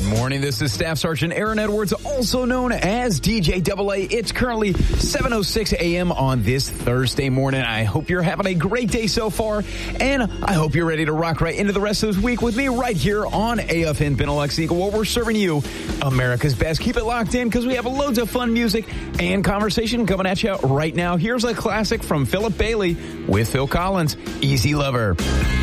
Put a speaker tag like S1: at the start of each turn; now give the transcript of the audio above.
S1: Morning, this is Staff Sergeant Aaron Edwards, also known as DJ AA. It's currently 7:06 a.m. on this Thursday morning. I hope you're having a great day so far, and I hope you're ready to rock right into the rest of this week with me right here on AFN Benelux Eagle, where we're serving you America's best. Keep it locked in because we have loads of fun music and conversation coming at you right now. Here's a classic from Philip Bailey with Phil Collins, Easy Lover.